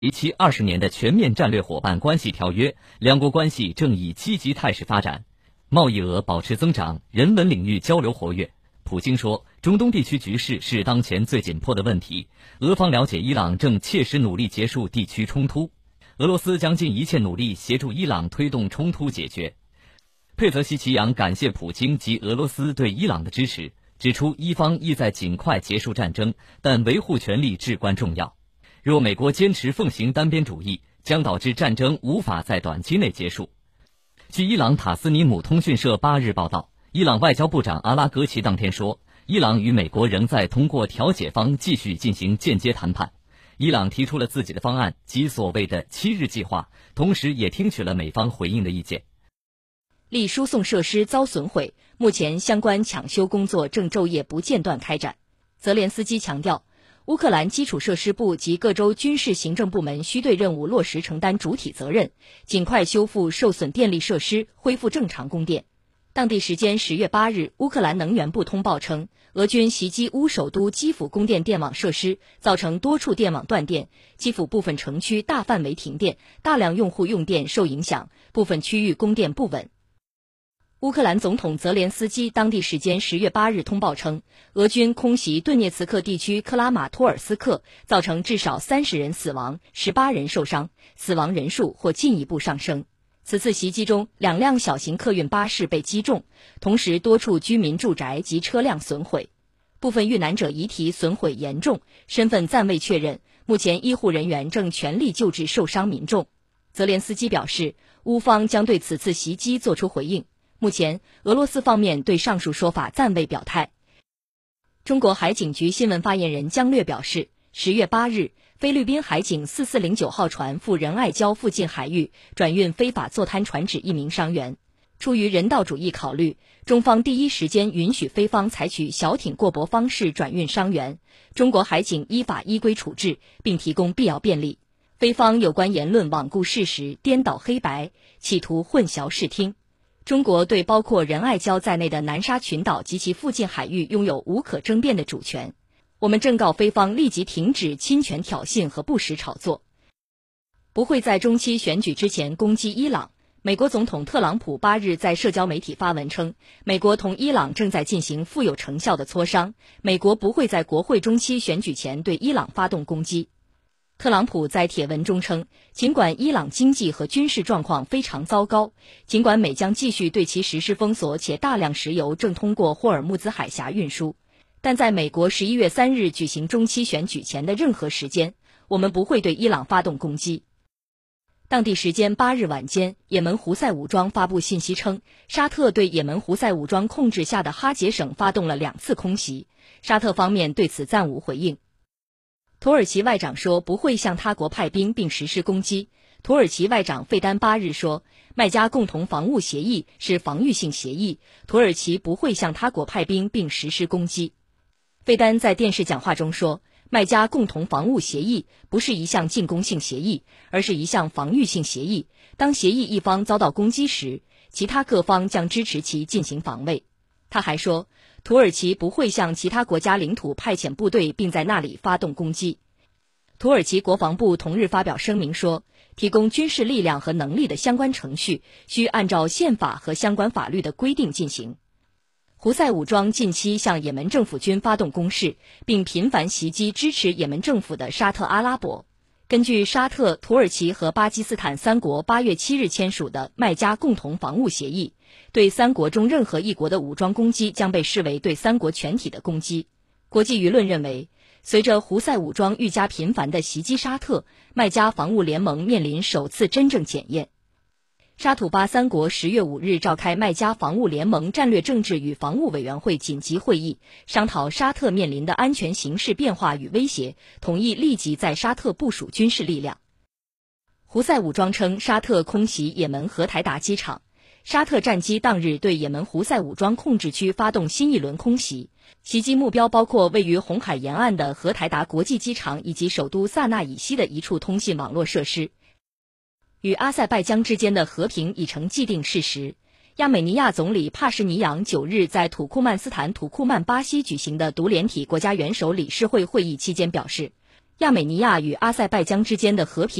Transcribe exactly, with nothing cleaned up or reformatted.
期二十年的全面战略伙伴关系条约，两国关系正以积极态势发展，贸易额保持增长，人文领域交流活跃。普京说，中东地区局势是当前最紧迫的问题，俄方了解伊朗正切实努力结束地区冲突，俄罗斯将尽一切努力协助伊朗推动冲突解决。佩泽西奇扬感谢普京及俄罗斯对伊朗的支持，指出伊方意在尽快结束战争，但维护权利至关重要。若美国坚持奉行单边主义，将导致战争无法在短期内结束。据伊朗塔斯尼姆通讯社八日报道，伊朗外交部长阿拉格齐当天说，伊朗与美国仍在通过调解方继续进行间接谈判。伊朗提出了自己的方案及所谓的七日计划，同时也听取了美方回应的意见。 力输送设施遭损毁，目前相关抢修工作正昼夜不间断开展。泽连斯基强调，乌克兰基础设施部及各州军事行政部门需对任务落实承担主体责任，尽快修复受损电力设施，恢复正常供电。当地时间十月八日，乌克兰能源部通报称，俄军袭击乌首都基辅供电电网设施，造成多处电网断电，基辅部分城区大范围停电，大量用户用电受影响，部分区域供电不稳。乌克兰总统泽连斯基当地时间十月八日通报称，俄军空袭顿涅茨克地区克拉马托尔斯克，造成至少三十人死亡，十八人受伤，死亡人数或进一步上升。此次袭击中，两辆小型客运巴士被击中，同时多处居民住宅及车辆损毁，部分遇难者遗体损毁严重，身份暂未确认，目前医护人员正全力救治受伤民众。泽连斯基表示，乌方将对此次袭击作出回应。目前，俄罗斯方面对上述说法暂未表态。中国海警局新闻发言人姜略表示，十月八日，菲律宾海警四四零九号船赴仁爱礁附近海域转运非法坐滩船只一名伤员。出于人道主义考虑，中方第一时间允许菲方采取小艇过驳方式转运伤员，中国海警依法依规处置，并提供必要便利。菲方有关言论罔顾事实、颠倒黑白，企图混淆视听。中国对包括仁爱礁在内的南沙群岛及其附近海域拥有无可争辩的主权。我们正告菲方立即停止侵权挑衅和不实炒作，不会在中期选举之前攻击伊朗。美国总统特朗普八日在社交媒体发文称，美国同伊朗正在进行富有成效的磋商，美国不会在国会中期选举前对伊朗发动攻击。特朗普在帖文中称，尽管伊朗经济和军事状况非常糟糕，尽管美将继续对其实施封锁，且大量石油正通过霍尔木兹海峡运输，但在美国十一月三日举行中期选举前的任何时间，我们不会对伊朗发动攻击。当地时间八日晚间，也门胡塞武装发布信息称，沙特对也门胡塞武装控制下的哈杰省发动了两次空袭，沙特方面对此暂无回应。土耳其外长说不会向他国派兵并实施攻击。土耳其外长费丹八日说，麦加共同防务协议是防御性协议，土耳其不会向他国派兵并实施攻击。费丹在电视讲话中说，麦加共同防务协议不是一项进攻性协议，而是一项防御性协议。当协议一方遭到攻击时，其他各方将支持其进行防卫。他还说，土耳其不会向其他国家领土派遣部队并在那里发动攻击。土耳其国防部同日发表声明说，提供军事力量和能力的相关程序需按照宪法和相关法律的规定进行。胡塞武装近期向也门政府军发动攻势，并频繁袭击支持也门政府的沙特阿拉伯。根据沙特、土耳其和巴基斯坦三国八月七日签署的麦加共同防务协议，对三国中任何一国的武装攻击将被视为对三国全体的攻击。国际舆论认为，随着胡塞武装愈加频繁地袭击沙特，麦加防务联盟面临首次真正检验。沙土巴三国十月五日召开麦加防务联盟战略政治与防务委员会紧急会议，商讨沙特面临的安全形势变化与威胁，同意立即在沙特部署军事力量。胡塞武装称，沙特空袭也门荷台达机场。沙特战机当日对也门胡塞武装控制区发动新一轮空袭，袭击目标包括位于红海沿岸的荷台达国际机场以及首都萨那以西的一处通信网络设施。与阿塞拜疆之间的和平已成既定事实。亚美尼亚总理帕什尼扬九日在土库曼斯坦土库曼巴西举行的独联体国家元首理事会会议期间表示， 亚美尼亚与阿塞拜疆之间的和平